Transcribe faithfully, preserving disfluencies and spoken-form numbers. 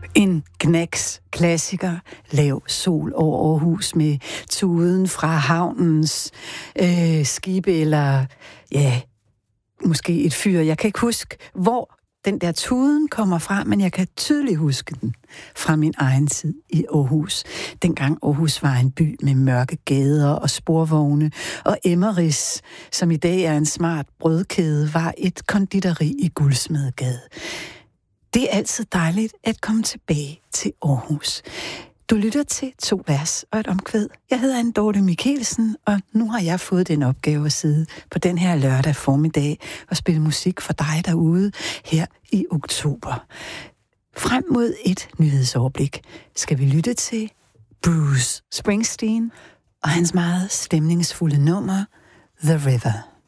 En Knacks klassiker, Lav sol over Aarhus med tuden fra havnens øh, skibe, eller ja, måske et fyr. Jeg kan ikke huske, hvor den der tuden kommer fra, men jeg kan tydeligt huske den fra min egen tid i Aarhus. Dengang Aarhus var en by med mørke gader og sporvogne, og Emmerys, som i dag er en smart brødkæde, var et konditori i Guldsmedegade. Det er altid dejligt at komme tilbage til Aarhus. Du lytter til to vers og et omkvæd. Jeg hedder Anne Dorte Michelsen, og nu har jeg fået den opgave at sidde på den her lørdag formiddag og spille musik for dig derude her i oktober. Frem mod et nyhedsoverblik skal vi lytte til Bruce Springsteen og hans meget stemningsfulde nummer The River.